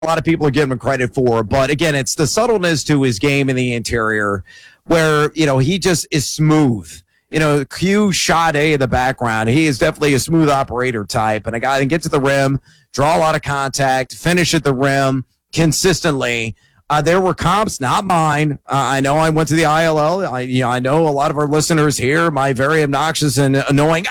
a lot of people are giving him credit for. But again, it's the subtleness to his game in the interior where, he just is smooth. Q shot A in the background. He is definitely a smooth operator type and a guy that can get to the rim, draw a lot of contact, finish at the rim consistently. There were comps, not mine. I know I went to the ILL. I know a lot of our listeners here, my very obnoxious and annoying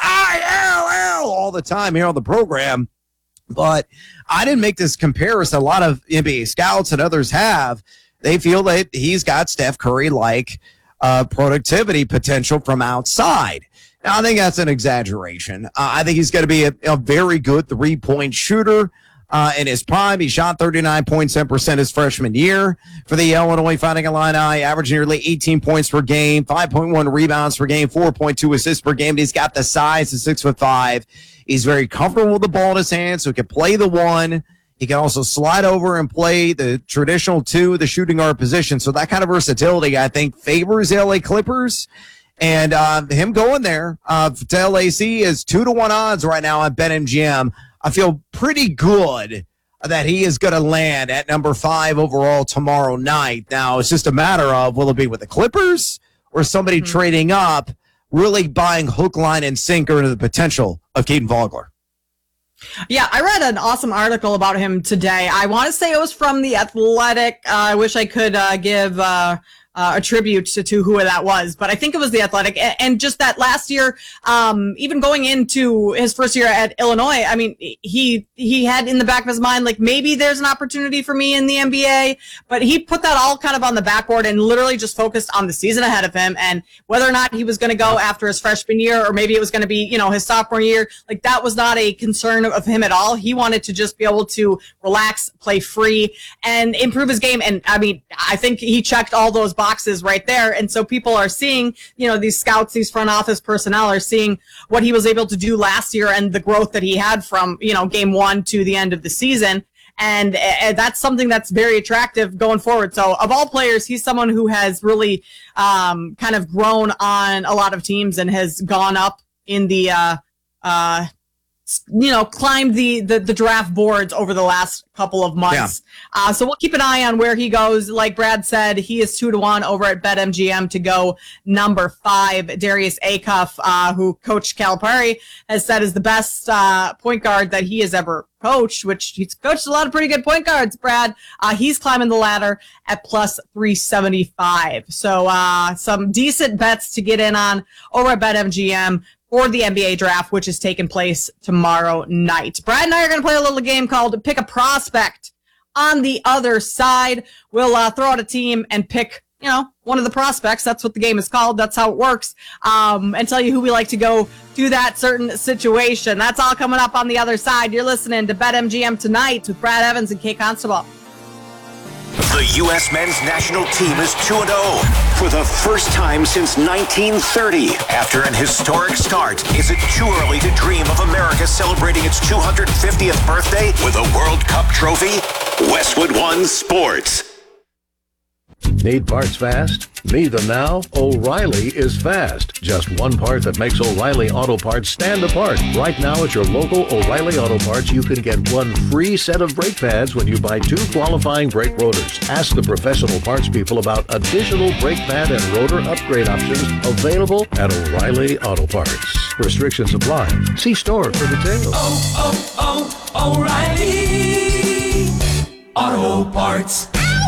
ILL all the time here on the program. But I didn't make this comparison. A lot of NBA scouts and others have. They feel that he's got Steph Curry-like productivity potential from outside. Now, I think that's an exaggeration. I think he's going to be a very good three-point shooter. In his prime, he shot 39.7% his freshman year for the Illinois Fighting Illini, averaging nearly 18 points per game, 5.1 rebounds per game, 4.2 assists per game. He's got the size, at 6'5". He's very comfortable with the ball in his hands, so he can play the one. He can also slide over and play the traditional two, the shooting guard position. So that kind of versatility, I think, favors the LA Clippers. And him going there to LAC is 2-1 odds right now at BetMGM. I feel pretty good that he is going to land at number 5 overall tomorrow night. Now, it's just a matter of, will it be with the Clippers or somebody trading up, really buying hook, line, and sinker into the potential of Keaton Vogler? Yeah, I read an awesome article about him today. I want to say it was from The Athletic. I wish I could give a tribute to who that was, but I think it was The Athletic. And just that last year, even going into his first year at Illinois, I mean, he had in the back of his mind, like, maybe there's an opportunity for me in the NBA, but he put that all kind of on the backboard and literally just focused on the season ahead of him and whether or not he was going to go after his freshman year or maybe it was going to be, his sophomore year. Like, that was not a concern of him at all. He wanted to just be able to relax, play free, and improve his game. And I mean, I think he checked all those boxes right there. And so people are seeing, these scouts, these front office personnel are seeing what he was able to do last year and the growth that he had from, game 1 to the end of the season. And that's something that's very attractive going forward. So of all players, he's someone who has really kind of grown on a lot of teams and has gone up in the climbed the draft boards over the last couple of months. Yeah. So we'll keep an eye on where he goes. Like Brad said, he is 2-1 over at BetMGM to go number 5. Darius Acuff, who coached Calipari, has said is the best point guard that he has ever coached, which he's coached a lot of pretty good point guards, Brad. He's climbing the ladder at plus 375. So some decent bets to get in on over at BetMGM for the NBA draft, which is taking place tomorrow night. Brad and I are going to play a little game called Pick a Prospect. On the other side, we'll throw out a team and pick, one of the prospects. That's what the game is called. That's how it works. And tell you who we like to go to that certain situation. That's all coming up on the other side. You're listening to BetMGM Tonight with Brad Evans and Kate Constable. The U.S. men's national team is 2-0 for the first time since 1930. After an historic start, is it too early to dream of America celebrating its 250th birthday with a World Cup trophy? Westwood One Sports. Need parts fast? Need them now? O'Reilly is fast. Just one part that makes O'Reilly Auto Parts stand apart. Right now at your local O'Reilly Auto Parts, you can get one free set of brake pads when you buy 2 qualifying brake rotors. Ask the professional parts people about additional brake pad and rotor upgrade options available at O'Reilly Auto Parts. Restrictions apply. See store for details. O'Reilly Auto Parts.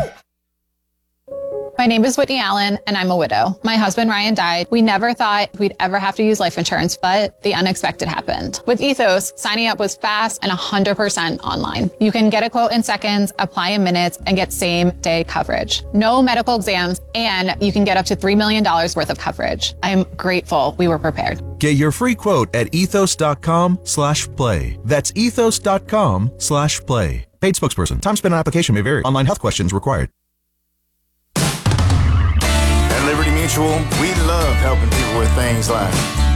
My name is Whitney Allen, and I'm a widow. My husband, Ryan, died. We never thought we'd ever have to use life insurance, but the unexpected happened. With Ethos, signing up was fast and 100% online. You can get a quote in seconds, apply in minutes, and get same-day coverage. No medical exams, and you can get up to $3 million worth of coverage. I'm grateful we were prepared. Get your free quote at ethos.com/play. That's ethos.com/play. Paid spokesperson. Time spent on application may vary. Online health questions required. At Liberty Mutual, we love helping people with things like